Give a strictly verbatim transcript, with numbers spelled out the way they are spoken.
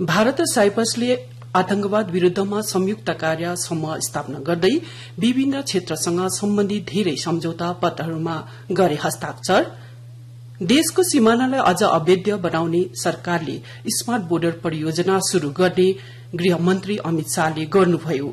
भारत र साइप्रसले आतंकवाद विरूद्धमा संयुक्त कार्य समूह स्थापना गर्दै विभिन्न क्षेत्रसँग सम्बन्धित धेरै सम्झौता पत्रहरूमा गरे हस्ताक्षर। देशको सीमानालाई अझ अवैध बनाउने सरकारले स्मार्ट बोर्डर परियोजना शुरू गर्ने गृहमन्त्री अमित शाहले गर्नुभयो।